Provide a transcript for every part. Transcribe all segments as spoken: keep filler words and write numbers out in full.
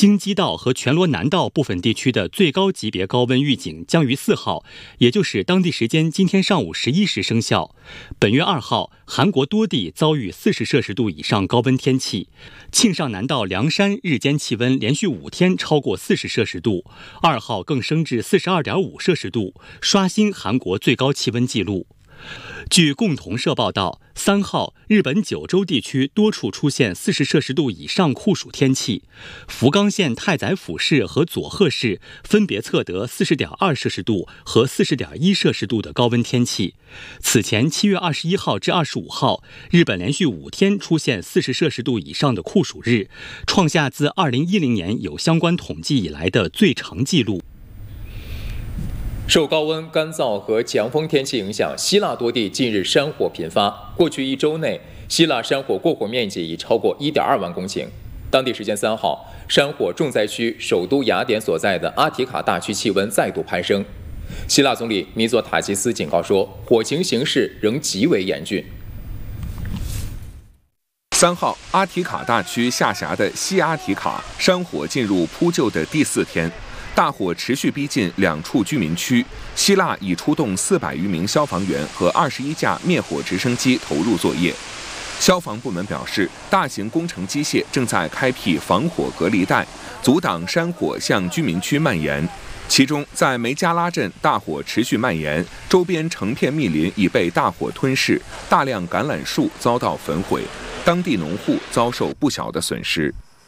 京畿道和全罗南道部分地区的最高级别高温预警将于四号，也就是当地时间今天上午十一时生效。本月二号，韩国多地遭遇四十摄氏度以上高温天气，庆尚南道凉山日间气温连续五天超过四十摄氏度，二号更升至四十二点五摄氏度，刷新韩国最高气温纪录。据共同社报道，三号，日本九州地区多处出现四十摄氏度以上酷暑天气，福冈县太宰府市和佐贺市分别测得四十点二摄氏度和四十点一摄氏度的高温天气。此前七月二十一号至二十五号，日本连续五天出现四十摄氏度以上的酷暑日，创下自二零一零年有相关统计以来的最长纪录。 受高温、干燥和强风天气影响，希腊多地近日山火频发。过去一周内，希腊山火过火面积已超过 一点二万公顷。当地时间三号，山火重灾区首都雅典所在的阿提卡大区气温再度攀升。希腊总理米佐塔基斯警告说，火情形势仍极为严峻。 三号，阿提卡大区下辖的西阿提卡山火进入扑救的第四天。大火持续逼近两处居民区，希腊已出动四百余名消防员和二十一架灭火直升机投入作业。消防部门表示，大型工程机械正在开辟防火隔离带，阻挡山火向居民区蔓延。其中，在梅加拉镇，大火持续蔓延，周边成片密林已被大火吞噬，大量橄榄树遭到焚毁，当地农户遭受不小的损失。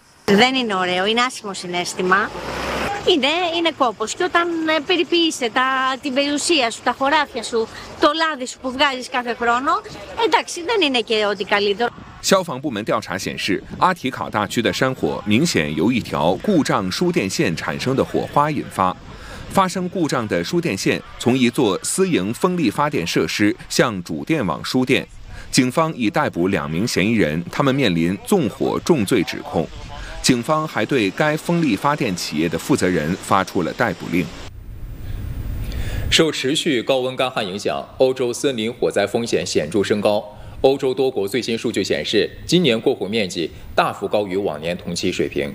Είναι, είναι κόπος και όταν περιποιείσαι τα, την περιουσία σου, τα χωράφια σου, το λάδι σου που βγάζεις κάθε χρόνο, εντάξει, δεν είναι και ό,τι καλύτερο. 消防部门调查显示，阿提卡大区的山火明显由一条故障输电线产生的火花引发。发生故障的输电线从一座私营风力发电设施向主电网输电。警方已逮捕两名嫌疑人，他们面临纵火重罪指控。警方还对该风力发电企业的负责人发出了逮捕令。 受持续高温干旱影响，欧洲森林火灾风险显著升高。欧洲多国最新数据显示，今年过火面积大幅高于往年同期水平。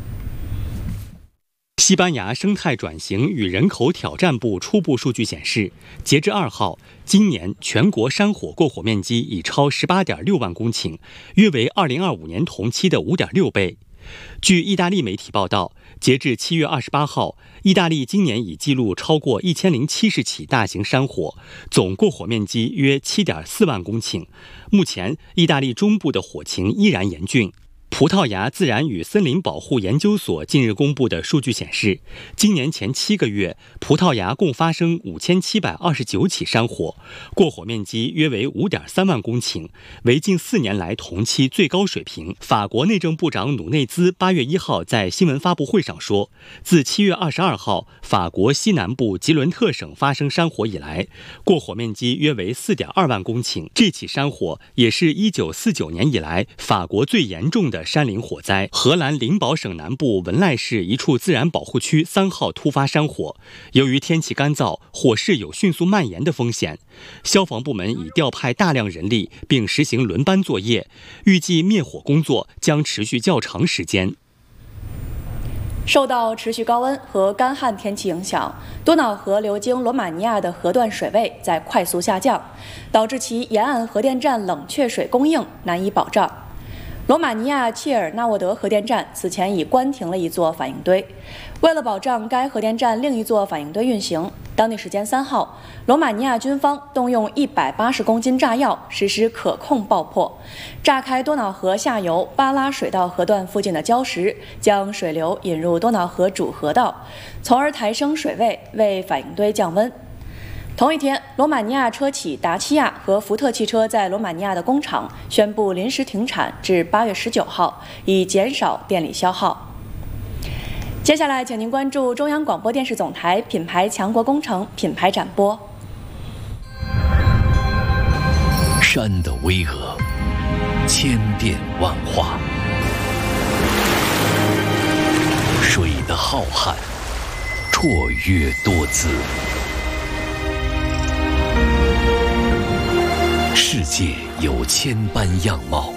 西班牙生态转型与人口挑战部初步数据显示，截至二号，今年全国山火过火面积已超 十八点六万公顷，约为二零二五年同期的 五点六倍。据意大利媒体报道，截至七月二十八号，意大利今年已记录超过一千零七十起大型山火，总过火面积约 七点四万公顷。目前，意大利中部的火情依然严峻。葡萄牙自然与森林保护研究所近日公布的数据显示，今年前七个月，葡萄牙共发生五千七百二十九起山火，过火面积约为 五点三万公顷，为近四年来同期最高水平。法国内政部长努内兹八月一号在新闻发布会上说，自七月二十二号法国西南部吉伦特省发生山火以来，过火面积约为 四点二万公顷。这起山火也是一九四九年以来法国最严重的山林火灾。荷兰灵堡省南部文赖市一处自然保护区三号突发山火，由于天气干燥，火势有迅速蔓延的风险。消防部门已调派大量人力，并实行轮班作业，预计灭火工作将持续较长时间。 受到持续高温和干旱天气影响，多瑙河流经罗马尼亚的河段水位在快速下降，导致其沿岸核电站冷却水供应难以保障。罗马尼亚切尔纳沃德核电站此前已关停了一座反应堆，为了保障该核电站另一座反应堆运行，当地时间三号，罗马尼亚军方动用一百八十公斤炸药实施可控爆破，炸开多瑙河下游巴拉水道河段附近的礁石，将水流引入多瑙河主河道，从而抬升水位，为反应堆降温。同一天，罗马尼亚车企达契亚和福特汽车在罗马尼亚的工厂宣布临时停产至八月十九号，以减少电力消耗。接下来，请您关注中央广播电视总台品牌强国工程品牌展播。 山的巍峨，千变万化；水的浩瀚，绰约多姿。世界有千般样貌，